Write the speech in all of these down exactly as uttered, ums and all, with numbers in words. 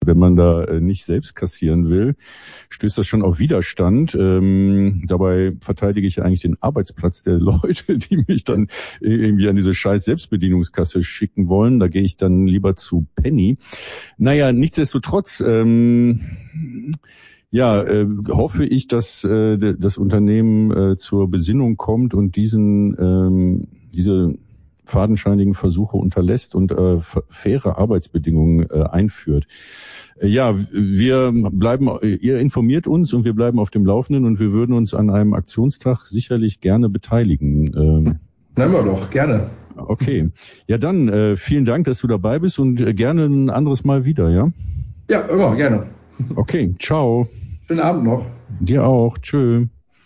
wenn man da äh, nicht selbst kassieren will, stößt das schon auf Widerstand. Ähm, dabei verteidige ich eigentlich den Arbeitsplatz der Leute, die mich dann irgendwie an diese scheiß Selbstbedienungskasse schicken wollen. Da gehe ich dann lieber zu Penny. Naja, nichtsdestotrotz, ähm, ja, äh, hoffe ich, dass äh, das Unternehmen äh, zur Besinnung kommt und diesen ähm, diese fadenscheinigen Versuche unterlässt und äh, faire Arbeitsbedingungen äh, einführt. Äh, ja, wir bleiben, ihr informiert uns und wir bleiben auf dem Laufenden und wir würden uns an einem Aktionstag sicherlich gerne beteiligen. Ähm, Nehmen wir doch, gerne. Okay. Ja, dann äh, vielen Dank, dass du dabei bist und äh, gerne ein anderes Mal wieder, ja? Ja, immer, gerne. Okay, ciao. Schönen Abend noch. Dir auch. Tschö.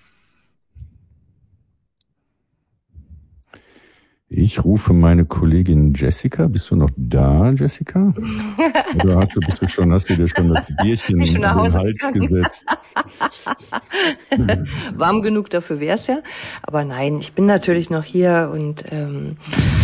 Ich rufe meine Kollegin Jessica. Bist du noch da, Jessica? Oder hast du, bist du schon, hast du dir schon das Bierchen in den Hals gesetzt? Warm genug dafür wär's ja. Aber nein, ich bin natürlich noch hier und ähm,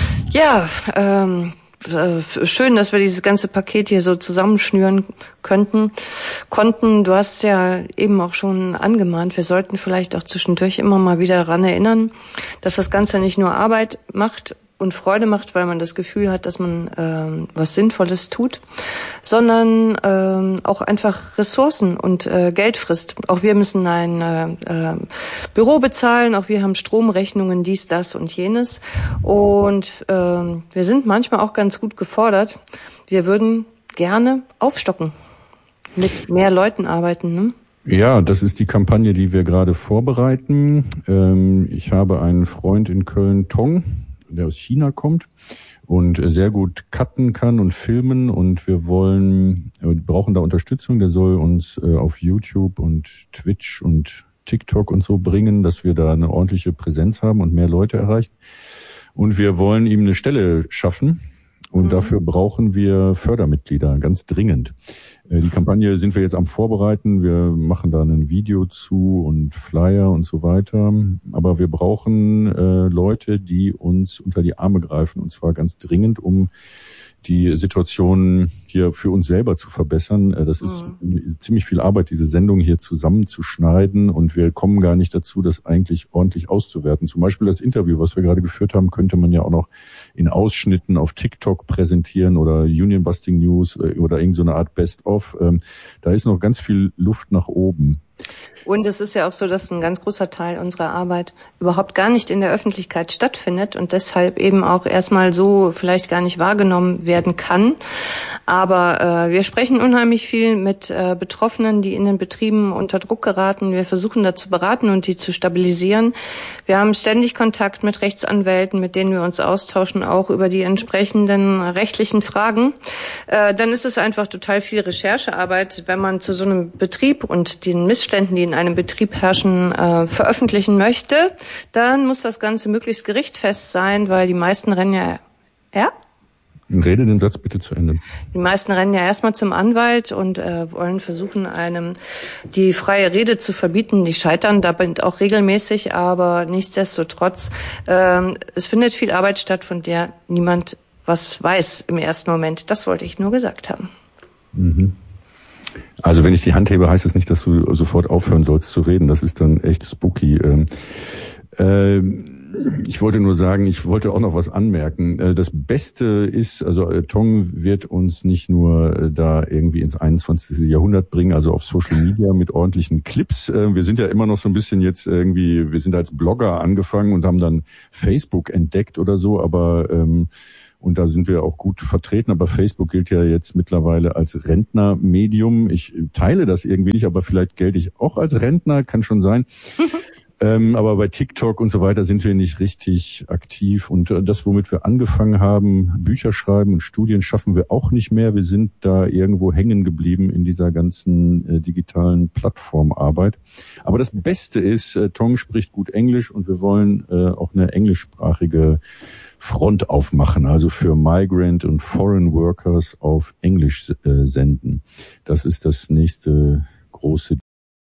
ja, ähm, schön, dass wir dieses ganze Paket hier so zusammenschnüren könnten, konnten. Du hast ja eben auch schon angemahnt, wir sollten vielleicht auch zwischendurch immer mal wieder daran erinnern, dass das Ganze nicht nur Arbeit macht und Freude macht, weil man das Gefühl hat, dass man ähm, was Sinnvolles tut, sondern ähm, auch einfach Ressourcen und äh, Geld frisst. Auch wir müssen ein äh, äh, Büro bezahlen, auch wir haben Stromrechnungen, dies, das und jenes. Und ähm, wir sind manchmal auch ganz gut gefordert. Wir würden gerne aufstocken, mit mehr Leuten arbeiten, ne? Ja, das ist die Kampagne, die wir gerade vorbereiten. Ähm, ich habe einen Freund in Köln, Tong, der aus China kommt und sehr gut cutten kann und filmen und wir wollen, wir brauchen da Unterstützung, der soll uns äh, auf YouTube und Twitch und TikTok und so bringen, dass wir da eine ordentliche Präsenz haben und mehr Leute erreichen und wir wollen ihm eine Stelle schaffen und mhm. dafür brauchen wir Fördermitglieder, ganz dringend. Die Kampagne sind wir jetzt am Vorbereiten. Wir machen da ein Video zu und Flyer und so weiter. Aber wir brauchen äh, Leute, die uns unter die Arme greifen und zwar ganz dringend, um die Situation hier für uns selber zu verbessern. Das ist mhm. ziemlich viel Arbeit, diese Sendung hier zusammenzuschneiden und wir kommen gar nicht dazu, das eigentlich ordentlich auszuwerten. Zum Beispiel das Interview, was wir gerade geführt haben, könnte man ja auch noch in Ausschnitten auf TikTok präsentieren oder Union Busting News oder irgend so eine Art Best-of. Da ist noch ganz viel Luft nach oben. Und es ist ja auch so, dass ein ganz großer Teil unserer Arbeit überhaupt gar nicht in der Öffentlichkeit stattfindet und deshalb eben auch erstmal so vielleicht gar nicht wahrgenommen werden kann. Aber äh, wir sprechen unheimlich viel mit äh, Betroffenen, die in den Betrieben unter Druck geraten. Wir versuchen da zu beraten und die zu stabilisieren. Wir haben ständig Kontakt mit Rechtsanwälten, mit denen wir uns austauschen, auch über die entsprechenden rechtlichen Fragen. Äh, dann ist es einfach total viel Recherchearbeit, wenn man zu so einem Betrieb und den Missständen, die in einem Betrieb herrschen, äh, veröffentlichen möchte, dann muss das Ganze möglichst gerichtfest sein, weil die meisten rennen ja, ja? Rede den Satz bitte zu Ende. Die meisten rennen ja erstmal zum Anwalt und äh, wollen versuchen, einem die freie Rede zu verbieten. Die scheitern dabei auch regelmäßig, aber nichtsdestotrotz, äh, es findet viel Arbeit statt, von der niemand was weiß im ersten Moment. Das wollte ich nur gesagt haben. Mhm. Also wenn ich die Hand hebe, heißt es nicht, dass du sofort aufhören sollst zu reden. Das ist dann echt spooky. Ähm, äh, ich wollte nur sagen, ich wollte auch noch was anmerken. Äh, das Beste ist, also äh, Tong wird uns nicht nur äh, da irgendwie ins einundzwanzigste Jahrhundert bringen, also auf Social Media mit ordentlichen Clips. Äh, wir sind ja immer noch so ein bisschen jetzt irgendwie, wir sind als Blogger angefangen und haben dann Facebook entdeckt oder so, aber ähm, und da sind wir auch gut vertreten, aber Facebook gilt ja jetzt mittlerweile als Rentnermedium. Ich teile das irgendwie nicht, aber vielleicht gelte ich auch als Rentner, kann schon sein. ähm, aber bei TikTok und so weiter sind wir nicht richtig aktiv. Und das, womit wir angefangen haben, Bücher schreiben und Studien, schaffen wir auch nicht mehr. Wir sind da irgendwo hängen geblieben in dieser ganzen äh, digitalen Plattformarbeit. Aber das Beste ist, äh, Tong spricht gut Englisch und wir wollen äh, auch eine englischsprachige Front aufmachen, also für Migrant und Foreign Workers auf Englisch äh, senden. Das ist das nächste große